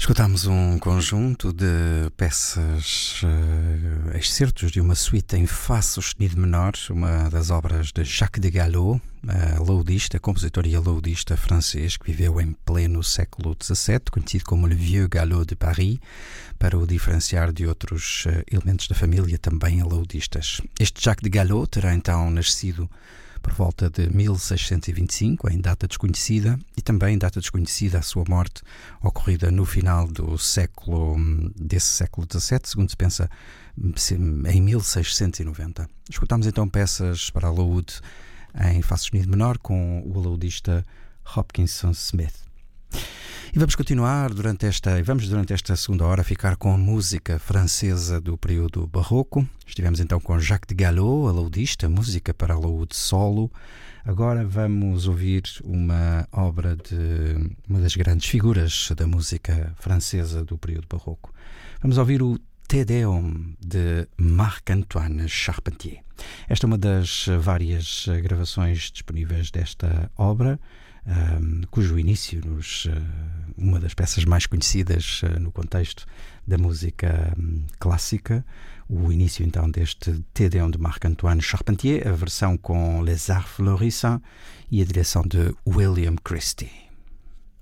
Escutámos um conjunto de peças, excertos de uma suíte em Fá sustenido menor, uma das obras de Jacques de Gallo, laudista, compositor e laudista francês que viveu em pleno século XVII, conhecido como Le Vieux Gallo de Paris, para o diferenciar de outros elementos da família também laudistas. Este Jacques de Gallo terá então nascido por volta de 1625, em data desconhecida, e também data desconhecida a sua morte, ocorrida no final desse século XVII, segundo se pensa, em 1690. Escutámos então peças para alaúde em Fá sustenido menor com o alaudista Hopkinson Smith. E vamos durante esta segunda hora ficar com a música francesa do período barroco. Estivemos então com Jacques de Gallo, alaudista, música para alaúde solo. Agora vamos ouvir uma obra de uma das grandes figuras da música francesa do período barroco. Vamos ouvir o Te Deum de Marc-Antoine Charpentier. Esta é uma das várias gravações disponíveis desta obra, cujo início, uma das peças mais conhecidas no contexto da música clássica, o início então deste Te Deum de Marc-Antoine Charpentier, a versão com Les Arts Florissants e a direção de William Christie.